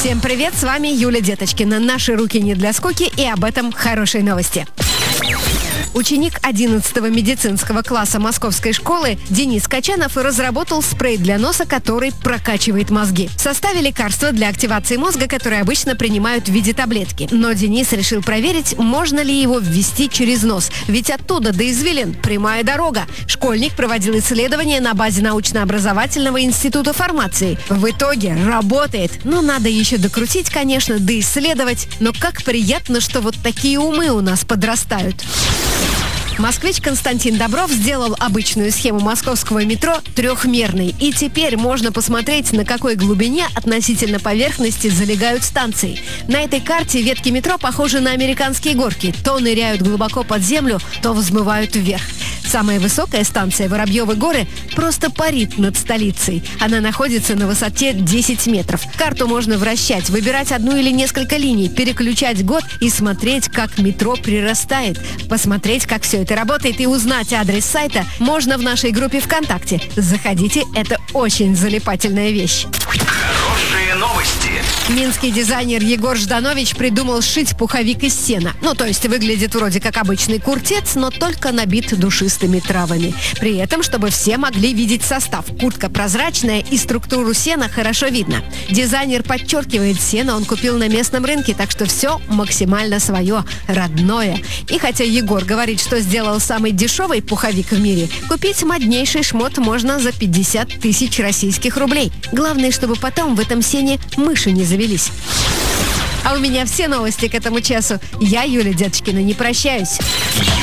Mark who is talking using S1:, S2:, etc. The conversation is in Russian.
S1: Всем привет, с вами Юля Деточкина. Наши руки не для скуки, и об этом хорошие новости. Ученик 11-го медицинского класса московской школы Денис Качанов разработал спрей для носа, который прокачивает мозги. В составе лекарства для активации мозга, которое обычно принимают в виде таблетки. Но Денис решил проверить, можно ли его ввести через нос. Ведь оттуда до извилин прямая дорога. Школьник проводил исследования на базе научно-образовательного института фармации. В итоге работает. Но надо еще докрутить, конечно, доисследовать. Но как приятно, что вот такие умы у нас подрастают. Москвич Константин Добров сделал обычную схему московского метро трехмерной. И теперь можно посмотреть, на какой глубине относительно поверхности залегают станции. На этой карте ветки метро похожи на американские горки. То ныряют глубоко под землю, то взмывают вверх. Самая высокая станция Воробьевы горы просто парит над столицей. Она находится на высоте 10 метров. Карту можно вращать, выбирать одну или несколько линий, переключать год и смотреть, как метро прирастает. Посмотреть, как все это работает, и узнать адрес сайта можно в нашей группе ВКонтакте. Заходите, это очень залипательная вещь.
S2: Хорошие новости.
S1: Минский дизайнер Егор Жданович придумал сшить пуховик из сена. То есть выглядит вроде как обычный куртец, но только набит душистыми травами. При этом, чтобы все могли видеть состав. Куртка прозрачная и структуру сена хорошо видно. Дизайнер подчеркивает, сено он купил на местном рынке, так что все максимально свое, родное. И хотя Егор говорит, что сделал самый дешевый пуховик в мире, купить моднейший шмот можно за 50 тысяч российских рублей. Главное, чтобы потом в этом сене мыши не завелись. А у меня все новости к этому часу. Я, Юля Деточкина, не прощаюсь.